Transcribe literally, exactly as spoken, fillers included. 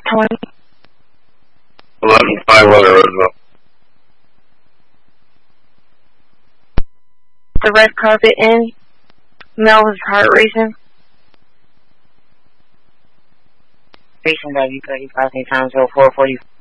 twenty. eleven five Weather Roosevelt. The red carpet in. Mel was heart racing. Racing W thirty-five times four forty.